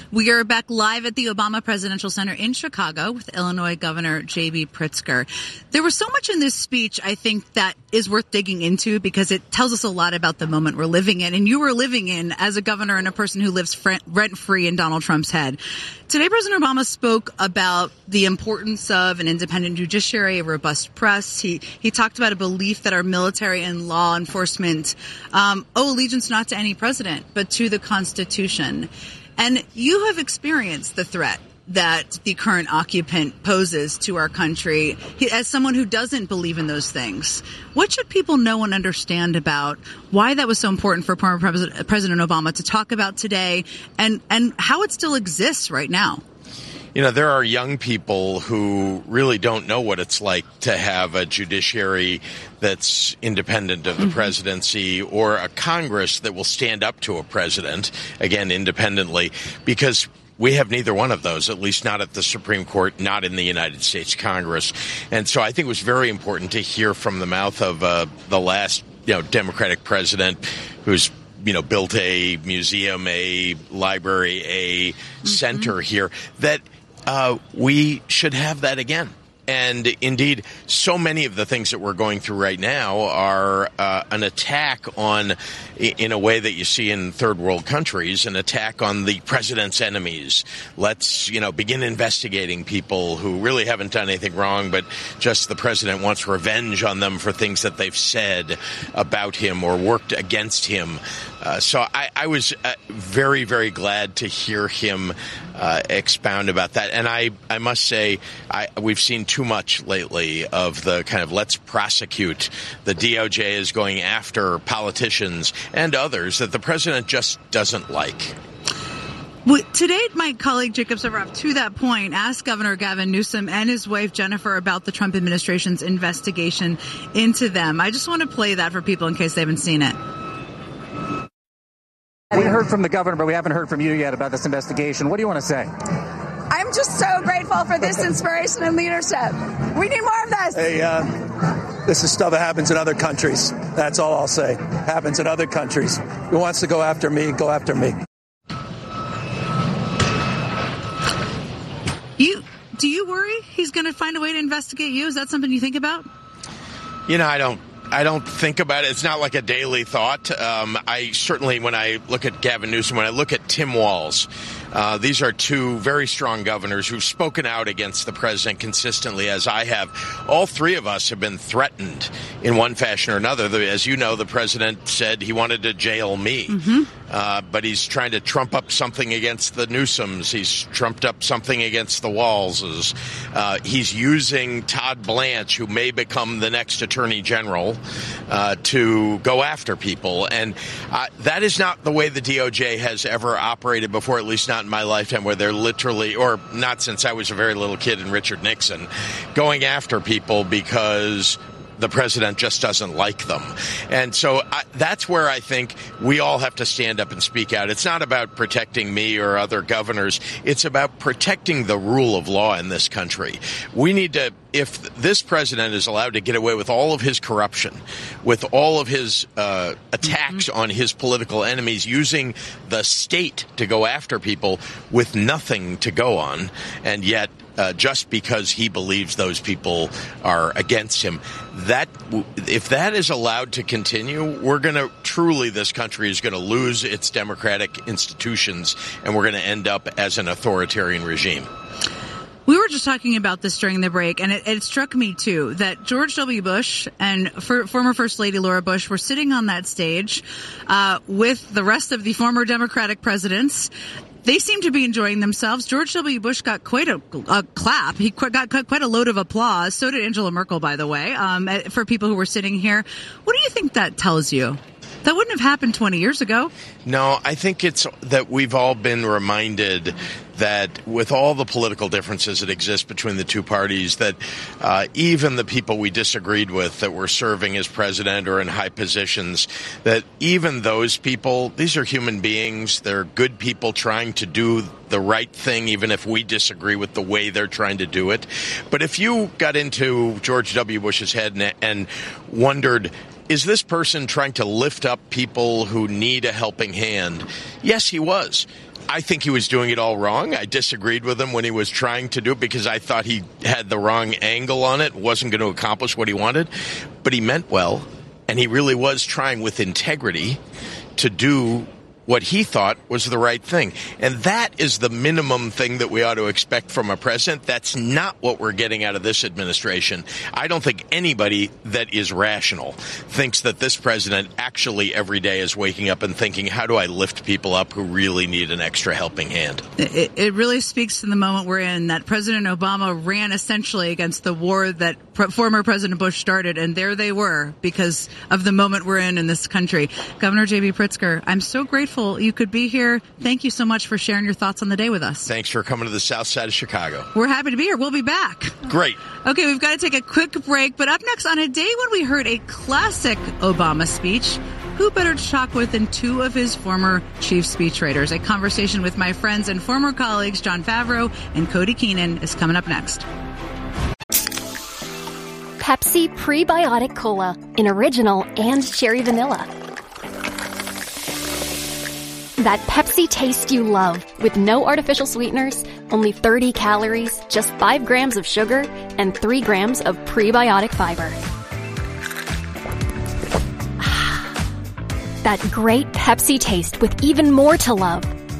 We are back live at the Obama Presidential Center in Chicago with Illinois Governor J.B. Pritzker. There was so much in this speech, I think, that is worth digging into because it tells us a lot about the moment we're living in. And you were living in as a governor and a person who lives rent-free in Donald Trump's head. Today, President Obama spoke about the importance of an independent judiciary, a robust press. He talked about a belief that our military and law enforcement owe allegiance not to any president, but to the Constitution. And you have experienced the threat that the current occupant poses to our country. As someone who doesn't believe in those things, what should people know and understand about why that was so important for former President Obama to talk about today and how it still exists right now? You know, there are young people who really don't know what it's like to have a judiciary that's independent of the presidency or a Congress that will stand up to a president, again, independently, because we have neither one of those, at least not at the Supreme Court, not in the United States Congress. And so I think it was very important to hear from the mouth of the last, Democratic president who's built a museum, a library, a center here, that we should have that again. And indeed, so many of the things that we're going through right now are an attack on, in a way that you see in third world countries, an attack on the president's enemies. Let's, begin investigating people who really haven't done anything wrong, but just the president wants revenge on them for things that they've said about him or worked against him. So I was very, very glad to hear him expound about that. And I must say, we've seen too much lately of the kind of let's prosecute. The DOJ is going after politicians and others that the president just doesn't like. Well, today, my colleague Jacob Severoff, to that point, asked Governor Gavin Newsom and his wife Jennifer about the Trump administration's investigation into them. I just want to play that for people in case they haven't seen it. We heard from the governor, but we haven't heard from you yet about this investigation. What do you want to say? I'm just so grateful for this inspiration and leadership. We need more of this. Hey, this is stuff that happens in other countries. That's all I'll say. Happens in other countries. Who wants to go after me, go after me. Do you worry he's going to find a way to investigate you? Is that something you think about? I don't think about it. It's not like a daily thought. I certainly, when I look at Gavin Newsom, when I look at Tim Walz, these are two very strong governors who've spoken out against the president consistently, as I have. All three of us have been threatened in one fashion or another. As you know, the president said he wanted to jail me. But he's trying to trump up something against the Newsoms. He's trumped up something against the Walzes. He's using Todd Blanche, who may become the next attorney general, to go after people. And that is not the way the DOJ has ever operated before, at least not in my lifetime, where they're literally, or not since I was a very little kid and Richard Nixon, going after people because the president just doesn't like them. And so that's where I think we all have to stand up and speak out. It's not about protecting me or other governors. It's about protecting the rule of law in this country. We need to, if this president is allowed to get away with all of his corruption, with all of his attacks on his political enemies, using the state to go after people with nothing to go on, and yet just because he believes those people are against him, that if that is allowed to continue, this country is going to lose its democratic institutions, and we're going to end up as an authoritarian regime. We were just talking about this during the break, and it struck me, too, that George W. Bush and former First Lady Laura Bush were sitting on that stage with the rest of the former Democratic presidents. They seem to be enjoying themselves. George W. Bush got quite a clap. He got quite a load of applause. So did Angela Merkel, by the way, for people who were sitting here. What do you think that tells you? That wouldn't have happened 20 years ago. No, I think it's that we've all been reminded that with all the political differences that exist between the two parties, that even the people we disagreed with that were serving as president or in high positions, that even those people, these are human beings. They're good people trying to do the right thing, even if we disagree with the way they're trying to do it. But if you got into George W. Bush's head and wondered, is this person trying to lift up people who need a helping hand? Yes, he was. I think he was doing it all wrong. I disagreed with him when he was trying to do it because I thought he had the wrong angle on it, wasn't going to accomplish what he wanted. But he meant well, and he really was trying with integrity to do what he thought was the right thing. And that is the minimum thing that we ought to expect from a president. That's not what we're getting out of this administration. I don't think anybody that is rational thinks that this president actually every day is waking up and thinking, how do I lift people up who really need an extra helping hand? It really speaks to the moment we're in, that President Obama ran essentially against the war that former President Bush started, and there they were because of the moment we're in this country. Governor J.B. Pritzker, I'm so grateful you could be here. Thank you so much for sharing your thoughts on the day with us. Thanks for coming to the south side of Chicago. We're happy to be here. We'll be back. Great. Okay, we've got to take a quick break, but up next, on a day when we heard a classic Obama speech, who better to talk with than two of his former chief speechwriters? A conversation with my friends and former colleagues, Jon Favreau and Cody Keenan, is coming up next. Pepsi Prebiotic Cola in original and cherry vanilla. That Pepsi taste you love, with no artificial sweeteners, only 30 calories, just 5 grams of sugar, and 3 grams of prebiotic fiber. That great Pepsi taste with even more to love.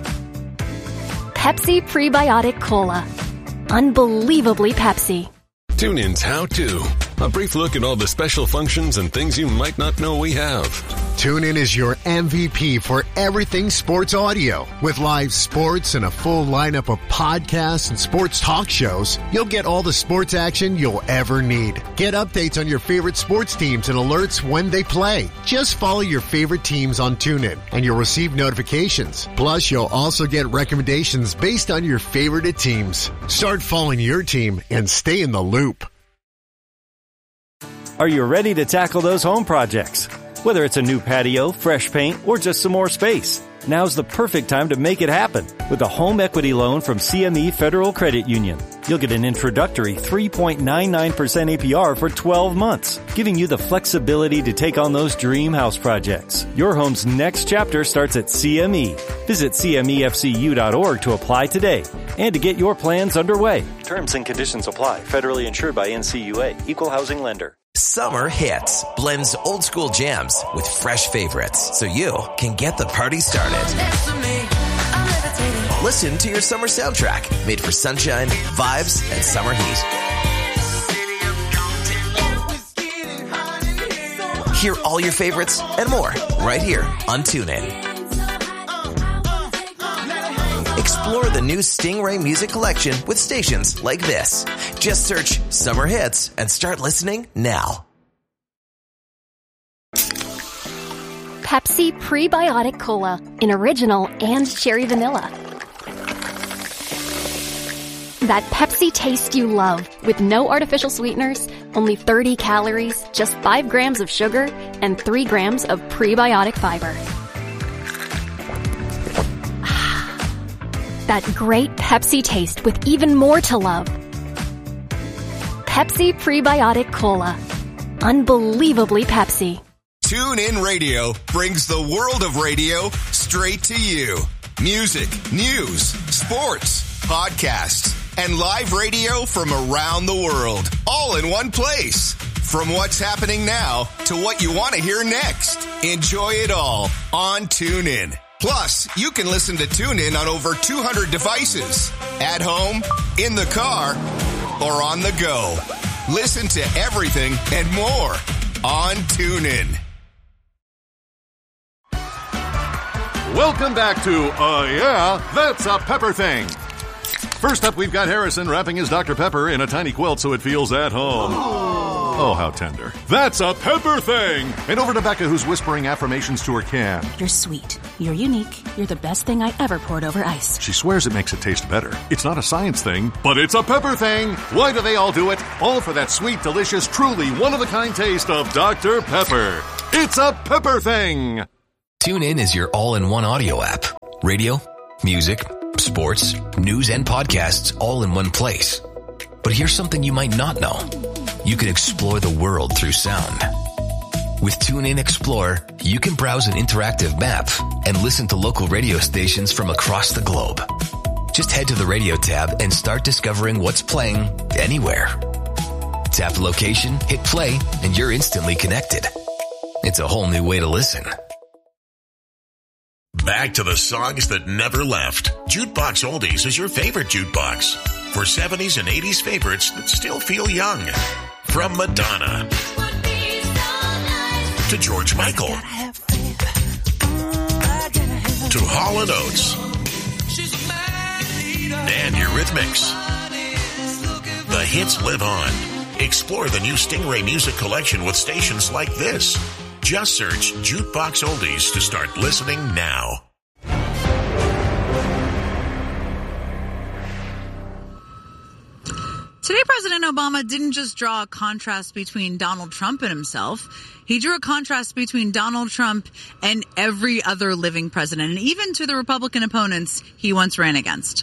Pepsi Prebiotic Cola. Unbelievably Pepsi. TuneIn's How To. A brief look at all the special functions and things you might not know we have. TuneIn is your MVP for everything sports audio. With live sports and a full lineup of podcasts and sports talk shows, you'll get all the sports action you'll ever need. Get updates on your favorite sports teams and alerts when they play. Just follow your favorite teams on TuneIn and you'll receive notifications. Plus, you'll also get recommendations based on your favorite teams. Start following your team and stay in the loop. Are you ready to tackle those home projects? Whether it's a new patio, fresh paint, or just some more space, now's the perfect time to make it happen with a home equity loan from CME Federal Credit Union. You'll get an introductory 3.99% APR for 12 months, giving you the flexibility to take on those dream house projects. Your home's next chapter starts at CME. Visit CMEFCU.org to apply today and to get your plans underway. Terms and conditions apply. Federally insured by NCUA. Equal housing lender. Summer Hits blends old school jams with fresh favorites so you can get the party started. Listen to your summer soundtrack made for sunshine, vibes, and summer heat. Hear all your favorites and more right here on TuneIn. Explore the new Stingray music collection with stations like this. Just search Summer Hits and start listening now. Pepsi Prebiotic Cola in original and cherry vanilla. That Pepsi taste you love, with no artificial sweeteners, only 30 calories, just 5 grams of sugar, and 3 grams of prebiotic fiber. That great Pepsi taste with even more to love. Pepsi Prebiotic Cola. Unbelievably Pepsi. TuneIn Radio brings the world of radio straight to you. Music, news, sports, podcasts, and live radio from around the world, all in one place. From what's happening now to what you want to hear next. Enjoy it all on TuneIn. Plus, you can listen to TuneIn on over 200 devices. At home, in the car, or on the go. Listen to everything and more on TuneIn. Welcome back to Yeah, That's a Pepper Thing. First up, we've got Harrison wrapping his Dr. Pepper in a tiny quilt so it feels at home. Oh, how tender. That's a Pepper Thing! And over to Becca, who's whispering affirmations to her can. You're sweet. You're unique. You're the best thing I ever poured over ice. She swears it makes it taste better. It's not a science thing, but it's a Pepper Thing! Why do they all do it? All for that sweet, delicious, truly one-of-a-kind taste of Dr. Pepper. It's a Pepper Thing! TuneIn is your all-in-one audio app. Radio, music, sports, news, and podcasts all in one place. But here's something you might not know. You can explore the world through sound. With TuneIn Explorer, you can browse an interactive map and listen to local radio stations from across the globe. Just head to the radio tab and start discovering what's playing anywhere. Tap the location, hit play, and you're instantly connected. It's a whole new way to listen. Back to the songs that never left. Jukebox Oldies is your favorite jukebox. For 70s and 80s favorites that still feel young. From Madonna to George Michael to Hall & Oates and Eurythmics. The hits live on. Explore the new Stingray Music Collection with stations like this. Just search Jukebox Oldies to start listening now. Today, President Obama didn't just draw a contrast between Donald Trump and himself. He drew a contrast between Donald Trump and every other living president, and even to the Republican opponents he once ran against.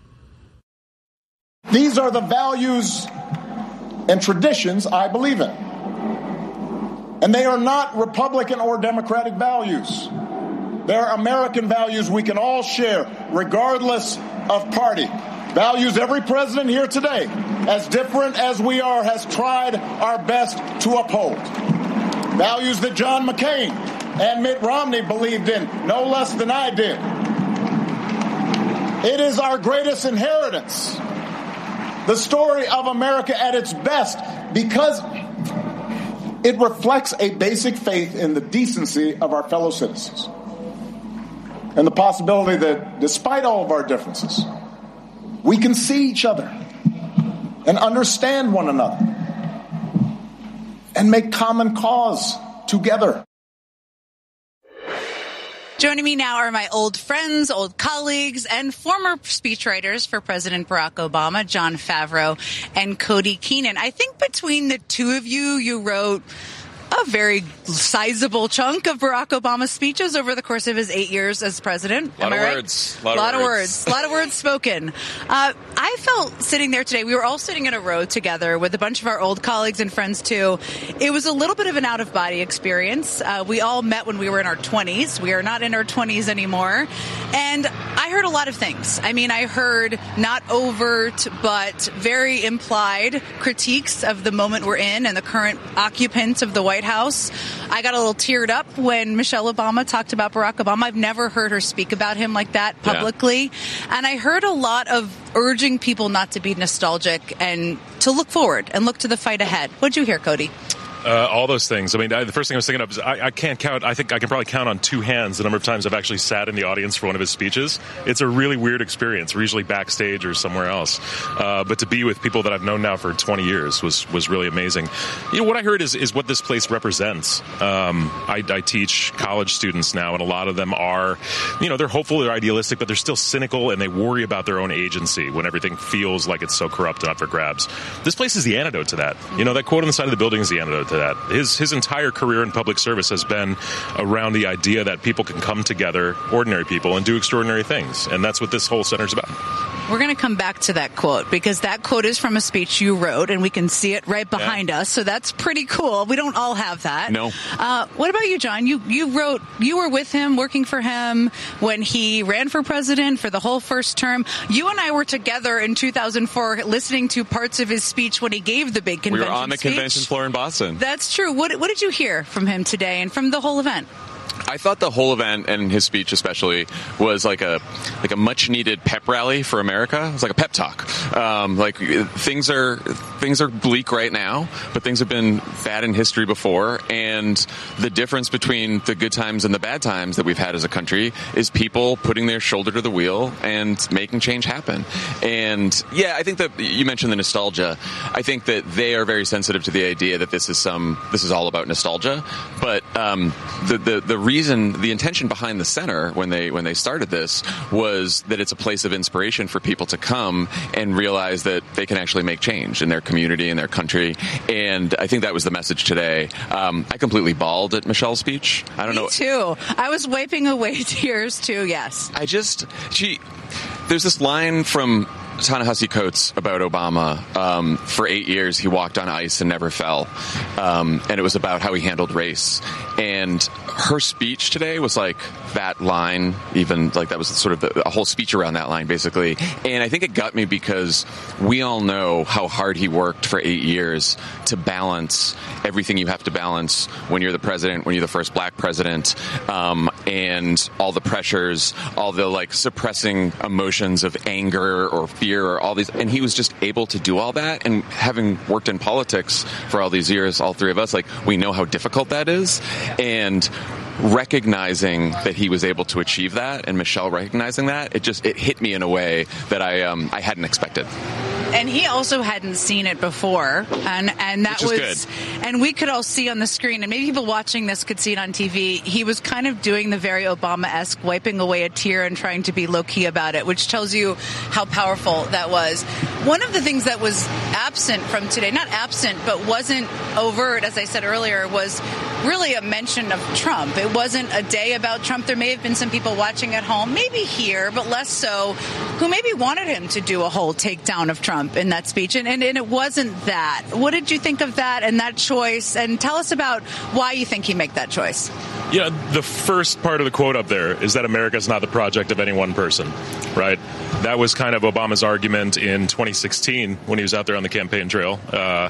These are the values and traditions I believe in. And they are not Republican or Democratic values. They're American values we can all share, regardless of party. Values every president here today, as different as we are, has tried our best to uphold. Values that John McCain and Mitt Romney believed in no less than I did. It is our greatest inheritance, the story of America at its best, because it reflects a basic faith in the decency of our fellow citizens and the possibility that despite all of our differences, we can see each other and understand one another and make common cause together. Joining me now are my old friends, old colleagues, and former speechwriters for President Barack Obama, Jon Favreau and Cody Keenan. I think between the two of you, you wrote a very sizable chunk of Barack Obama's speeches over the course of his 8 years as president. A lot of words. A lot of words spoken. I felt sitting there today, we were all sitting in a row together with a bunch of our old colleagues and friends too. It was a little bit of an out-of-body experience. We all met when we were in our 20s. We are not in our 20s anymore. And I heard a lot of things. I mean, I heard not overt, but very implied critiques of the moment we're in and the current occupants of the White House. I got a little teared up when Michelle Obama talked about Barack Obama. I've never heard her speak about him like that publicly. Yeah. And I heard a lot of urging people not to be nostalgic and to look forward and look to the fight ahead. What'd you hear, Cody? All those things. I mean, the first thing I was thinking of is I can't count. I think I can probably count on two hands the number of times I've actually sat in the audience for one of his speeches. It's a really weird experience. We're usually backstage or somewhere else. But to be with people that I've known now for 20 years was really amazing. You know, what I heard is what this place represents. I teach college students now, and a lot of them are, you know, they're hopeful, they're idealistic, but they're still cynical, and they worry about their own agency when everything feels like it's so corrupt and up for grabs. This place is the antidote to that. You know, that quote on the side of the building is the antidote to that. His entire career in public service has been around the idea that people can come together, ordinary people, and do extraordinary things. And that's what this whole center is about. We're going to come back to that quote because that quote is from a speech you wrote, and we can see it right behind us. So that's pretty cool. We don't all have that. No. What about you, John? You wrote, you were with him, working for him when he ran for president for the whole first term. You and I were together in 2004 listening to parts of his speech when he gave the big convention speech. We were on the convention floor in Boston. That's true. What did you hear from him today and from the whole event? I thought the whole event and his speech especially was like a much needed pep rally for America. It was like a pep talk. Things are bleak right now, but things have been bad in history before. And the difference between the good times and the bad times that we've had as a country is people putting their shoulder to the wheel and making change happen. And yeah, I think that you mentioned the nostalgia. I think that they are very sensitive to the idea that this is all about nostalgia. But the intention behind the center when they started this was that it's a place of inspiration for people to come and realize that they can actually make change in their community, in their country. And I think that was the message today. I completely bawled at Michelle's speech. I don't know. Me too. I was wiping away tears too, yes. There's this line from Ta-Nehisi Coates about Obama. For 8 years, he walked on ice and never fell. And it was about how he handled race. And her speech today was like that line, even like that was sort of a whole speech around that line, basically. And I think it got me because we all know how hard he worked for 8 years to balance everything you have to balance when you're the president, when you're the first black president, and all the pressures, all the like suppressing emotions of anger or fear or all these. And he was just able to do all that. And having worked in politics for all these years, all three of us, like we know how difficult that is. And recognizing that he was able to achieve that, and Michelle recognizing that, it hit me in a way that I hadn't expected. And he also hadn't seen it before, and that was good. And we could all see on the screen, and maybe people watching this could see it on TV. He was kind of doing the very Obama-esque, wiping away a tear and trying to be low-key about it, which tells you how powerful that was. One of the things that was absent from today, not absent, but wasn't overt, as I said earlier, was really a mention of Trump. It wasn't a day about Trump. There may have been some people watching at home, maybe here, but less so, who maybe wanted him to do a whole takedown of Trump in that speech, and it wasn't that. What did you think of that and that choice? And tell us about why you think he made that choice. Yeah, the first part of the quote up there is that America is not the project of any one person, right? That was kind of Obama's argument in 2016 when he was out there on the campaign trail.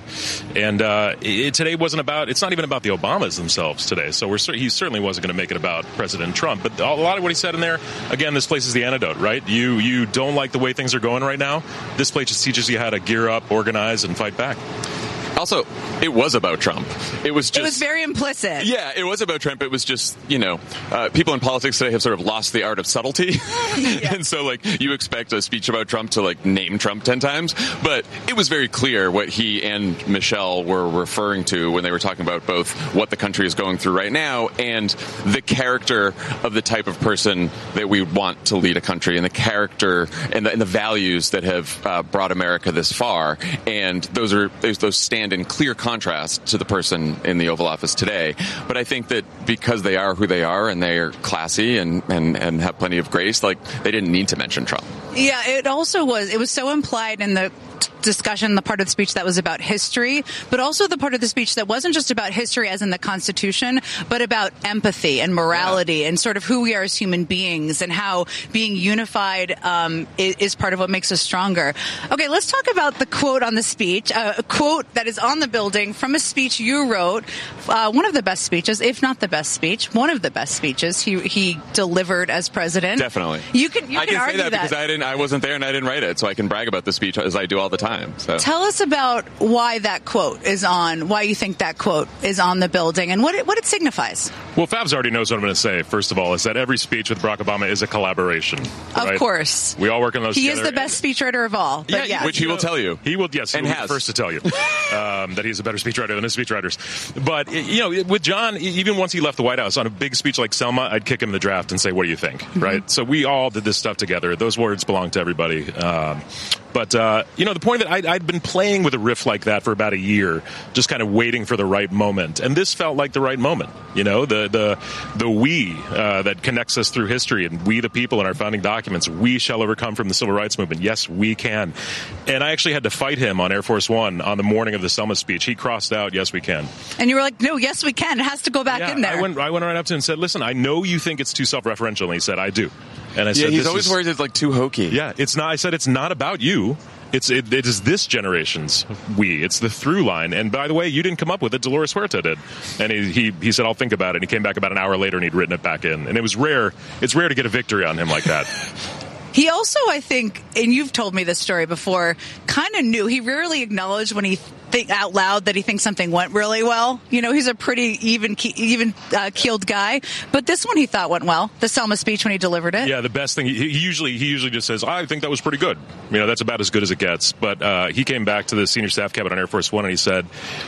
Today wasn't about, it's not even about the Obamas themselves today. So he certainly wasn't going to make it about President Trump. But a lot of what he said in there, again, this place is the antidote, right? You don't like the way things are going right now. This place just teaches you how to gear up, organize, and fight back. Also, it was about Trump. It was very implicit. Yeah, it was about Trump. It was just, people in politics today have sort of lost the art of subtlety. Yeah. And so, you expect a speech about Trump to, name Trump 10 times. But it was very clear what he and Michelle were referring to when they were talking about both what the country is going through right now and the character of the type of person that we want to lead a country, and the character and the values that have brought America this far. And those stand in clear contrast to the person in the Oval Office today. But I think that because they are who they are and they are classy and have plenty of grace, they didn't need to mention Trump. Yeah, it was so implied in the discussion, the part of the speech that was about history, but also the part of the speech that wasn't just about history as in the Constitution, but about empathy and morality and sort of who we are as human beings and how being unified is part of what makes us stronger. Okay, let's talk about the quote on the speech, a quote that is on the building from a speech you wrote, one of the best speeches, if not the best speech, one of the best speeches he delivered as president. Definitely. You can I can argue say that because I wasn't there and I didn't write it, so I can brag about the speech as I do all the time. So. Tell us about why you think that quote is on the building and what it signifies. Well, Fabs already knows what I'm going to say. First of all, is that every speech with Barack Obama is a collaboration. Right? Of course. We all work on those together. He is the best speechwriter of all. But yeah, which he will tell you. He will, yes, he will be the first to tell you that he's a better speechwriter than his speechwriters. But, with John, even once he left the White House, on a big speech like Selma, I'd kick him in the draft and say, what do you think? Mm-hmm. Right? So we all did this stuff together. Those words belong to everybody. But the point that I'd been playing with a riff like that for about a year, just kind of waiting for the right moment. And this felt like the right moment. The we that connects us through history, and we the people in our founding documents, we shall overcome from the civil rights movement. Yes, we can. And I actually had to fight him on Air Force One on the morning of the Selma speech. He crossed out, yes, we can. And you were like, no, yes, we can. It has to go back in there. I went right up to him and said, listen, I know you think it's too self-referential. And he said, I do. And I said, he's always worried it's too hokey. Yeah, it's not. I said, it's not about you. It is this generation's we. It's the through line. And by the way, you didn't come up with it. Dolores Huerta did. And he said, I'll think about it. And he came back about an hour later and he'd written it back in. And it was rare. It's rare to get a victory on him like that. He also, I think, and you've told me this story before, kind of knew. He rarely acknowledged when he think out loud that he thinks something went really well. He's a pretty even-keeled guy. But this one he thought went well. The Selma speech when he delivered it. Yeah, the best thing, he usually just says, I think that was pretty good. That's about as good as it gets. But he came back to the senior staff cabinet on Air Force One and he said,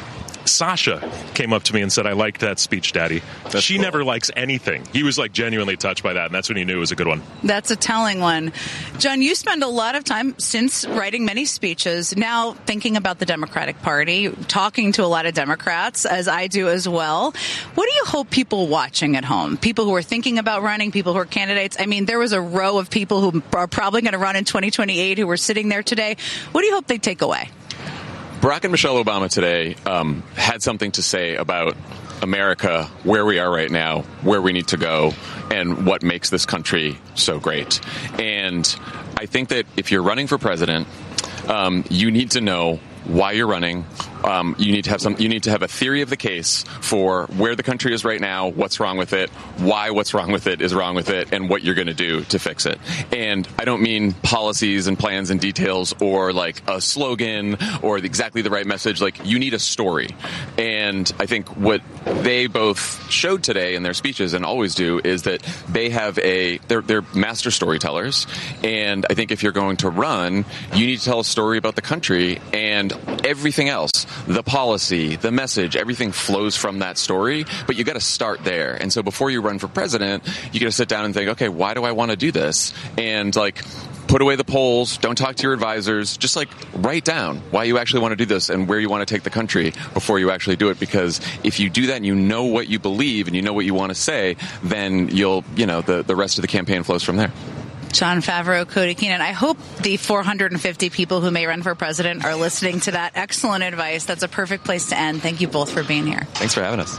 Sasha came up to me and said, "I liked that speech, Daddy." She cool. Never likes anything. He was like genuinely touched by that, and that's when he knew it was a good one. That's a telling one. John, you spend a lot of time since writing many speeches, now thinking about the Democratic Party, talking to a lot of Democrats, as I do as well. What do you hope people watching at home, people who are thinking about running, people who are candidates? I mean, there was a row of people who are probably going to run in 2028 who were sitting there today. What do you hope they take away? Barack and Michelle Obama today had something to say about America, where we are right now, where we need to go, and what makes this country so great. And I think that if you're running for president, you need to know why you're running. You need to have a theory of the case for where the country is right now, what's wrong with it, why what's wrong with it is wrong with it, and what you're going to do to fix it. And I don't mean policies and plans and details or like a slogan or exactly the right message. Like, you need a story. And I think what they both showed today in their speeches and always do is that they have they're master storytellers. And I think if you're going to run, you need to tell a story about the country, and everything else, the policy, the message, everything flows from that story, but you got to start there. And so before you run for president, you got to sit down and think, okay, why do I want to do this? And like, put away the polls, don't talk to your advisors, just like write down why you actually want to do this and where you want to take the country before you actually do it. Because if you do that and you know what you believe and you know what you want to say, then the rest of the campaign flows from there. Jon Favreau, Cody Keenan. I hope the 450 people who may run for president are listening to that. Excellent advice. That's a perfect place to end. Thank you both for being here. Thanks for having us.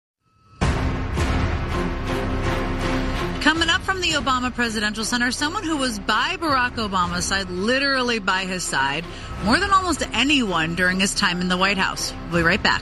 Coming up from the Obama Presidential Center, someone who was by Barack Obama's side, literally by his side, more than almost anyone during his time in the White House. We'll be right back.